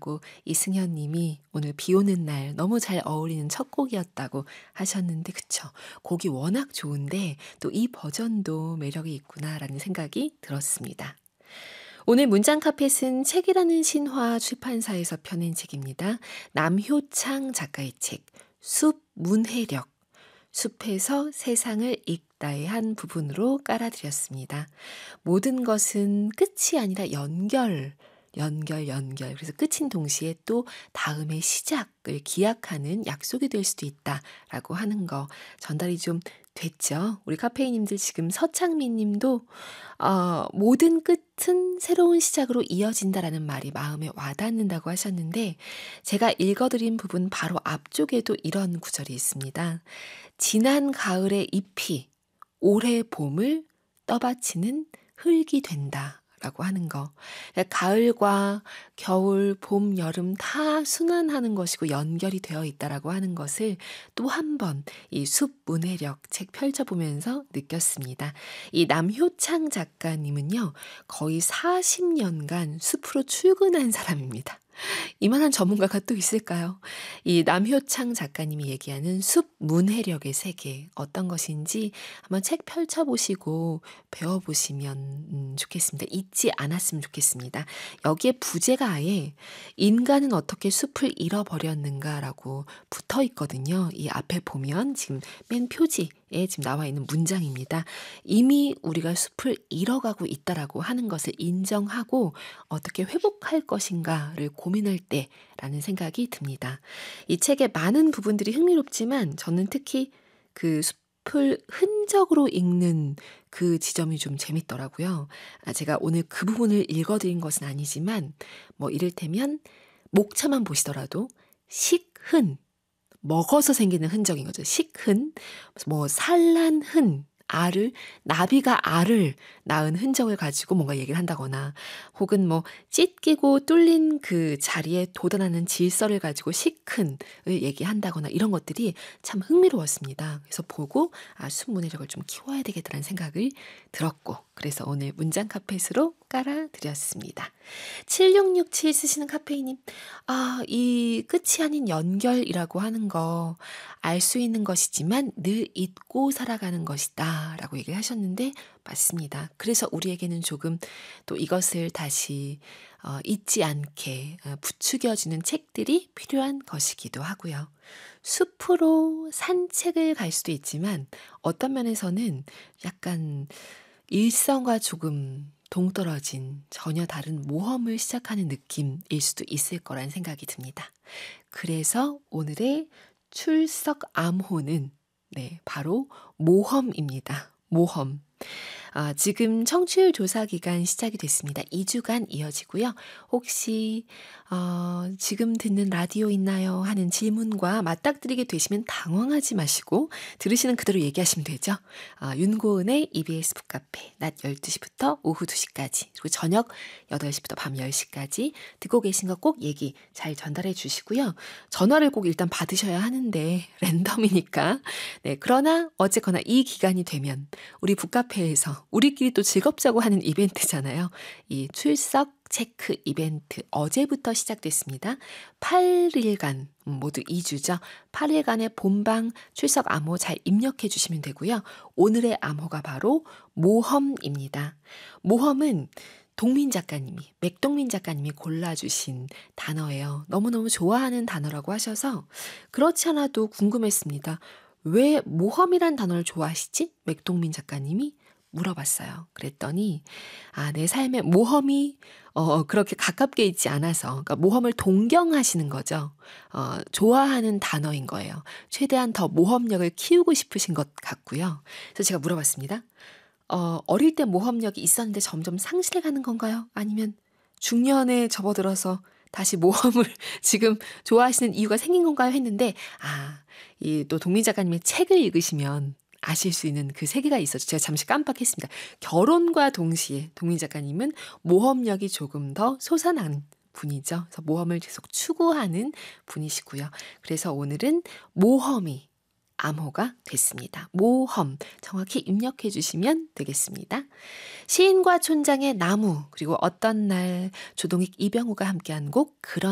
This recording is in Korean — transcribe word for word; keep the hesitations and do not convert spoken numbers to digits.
하고 이승현 님이 오늘 비 오는 날 너무 잘 어울리는 첫 곡이었다고 하셨는데 그쵸. 곡이 워낙 좋은데 또 이 버전도 매력이 있구나라는 생각이 들었습니다. 오늘 문장카펫은 책이라는 신화 출판사에서 펴낸 책입니다. 남효창 작가의 책 숲 문해력. 숲에서 세상을 읽다의 한 부분으로 깔아드렸습니다. 모든 것은 끝이 아니라 연결, 연결, 연결. 그래서 끝인 동시에 또 다음의 시작을 기약하는 약속이 될 수도 있다라고 하는 거 전달이 좀 됐죠. 우리 카페이님들 지금 서창민 님도 어, 모든 끝은 새로운 시작으로 이어진다라는 말이 마음에 와닿는다고 하셨는데 제가 읽어드린 부분 바로 앞쪽에도 이런 구절이 있습니다. 지난 가을의 잎이 올해 봄을 떠받치는 흙이 된다. 라고 하는 거. 가을과 겨울, 봄, 여름 다 순환하는 것이고 연결이 되어 있다라고 하는 것을 또 한 번 이 숲 문해력 책 펼쳐보면서 느꼈습니다. 이 남효창 작가님은요. 거의 사십 년간 숲으로 출근한 사람입니다. 이만한 전문가가 또 있을까요? 이 남효창 작가님이 얘기하는 숲 문해력의 세계 어떤 것인지 한번 책 펼쳐보시고 배워보시면 음, 좋겠습니다. 잊지 않았으면 좋겠습니다. 여기에 부제가 아예 인간은 어떻게 숲을 잃어버렸는가라고 붙어 있거든요. 이 앞에 보면 지금 맨 표지 에 지금 나와 있는 문장입니다. 이미 우리가 숲을 잃어가고 있다라고 하는 것을 인정하고 어떻게 회복할 것인가를 고민할 때라는 생각이 듭니다. 이 책의 많은 부분들이 흥미롭지만 저는 특히 그 숲을 흔적으로 읽는 그 지점이 좀 재밌더라고요. 아, 제가 오늘 그 부분을 읽어드린 것은 아니지만 뭐 이를테면 목차만 보시더라도 식흔 먹어서 생기는 흔적인 거죠. 식흔, 뭐 산란 흔, 알을, 나비가 알을 낳은 흔적을 가지고 뭔가 얘기를 한다거나 혹은 뭐 찢기고 뚫린 그 자리에 돋아나는 질서를 가지고 식흔을 얘기한다거나 이런 것들이 참 흥미로웠습니다. 그래서 보고 아, 숲문해력을 좀 키워야 되겠다는 생각을 들었고 그래서 오늘 문장 카펫으로 깔아드렸습니다. 칠육육칠 쓰시는 카페이님, 아, 이 끝이 아닌 연결이라고 하는 거 알 수 있는 것이지만 늘 잊고 살아가는 것이다 라고 얘기를 하셨는데 맞습니다. 그래서 우리에게는 조금 또 이것을 다시 어, 잊지 않게 어, 부추겨주는 책들이 필요한 것이기도 하고요. 숲으로 산책을 갈 수도 있지만 어떤 면에서는 약간 일성과 조금 동떨어진 전혀 다른 모험을 시작하는 느낌일 수도 있을 거란 생각이 듭니다. 그래서 오늘의 출석 암호는 네, 바로 모험입니다. 모험. 아, 지금 청취율 조사 기간 시작이 됐습니다. 이 주간 이어지고요. 혹시 어, 지금 듣는 라디오 있나요? 하는 질문과 맞닥뜨리게 되시면 당황하지 마시고 들으시는 그대로 얘기하시면 되죠. 아, 윤고은의 이비에스 북카페 낮 열두 시부터 오후 두 시까지 그리고 저녁 여덟 시부터 밤 열 시까지 듣고 계신 거 꼭 얘기 잘 전달해 주시고요. 전화를 꼭 일단 받으셔야 하는데 랜덤이니까. 네, 그러나 어쨌거나 이 기간이 되면 우리 북카페에서 우리끼리 또 즐겁자고 하는 이벤트잖아요. 이 출석 체크 이벤트 어제부터 시작됐습니다. 팔 일간 모두 이 주죠. 팔 일간의 본방 출석 암호 잘 입력해 주시면 되고요. 오늘의 암호가 바로 모험입니다. 모험은 동민 작가님이, 맥동민 작가님이 골라주신 단어예요. 너무너무 좋아하는 단어라고 하셔서 그렇지 않아도 궁금했습니다. 왜 모험이란 단어를 좋아하시지? 맥동민 작가님이 물어봤어요. 그랬더니 아, 내 삶에 모험이 어, 그렇게 가깝게 있지 않아서 그러니까 모험을 동경하시는 거죠. 어, 좋아하는 단어인 거예요. 최대한 더 모험력을 키우고 싶으신 것 같고요. 그래서 제가 물어봤습니다. 어, 어릴 때 모험력이 있었는데 점점 상실해가는 건가요? 아니면 중년에 접어들어서 다시 모험을 지금 좋아하시는 이유가 생긴 건가요? 했는데 아, 이 또 동민 작가님의 책을 읽으시면 아실 수 있는 그 세계가 있었죠. 제가 잠시 깜빡했습니다. 결혼과 동시에 동민 작가님은 모험력이 조금 더 솟아난 분이죠. 그래서 모험을 계속 추구하는 분이시고요. 그래서 오늘은 모험이 암호가 됐습니다. 모험 정확히 입력해 주시면 되겠습니다. 시인과 촌장의 나무 그리고 어떤 날 조동익 이병우가 함께한 곡 그런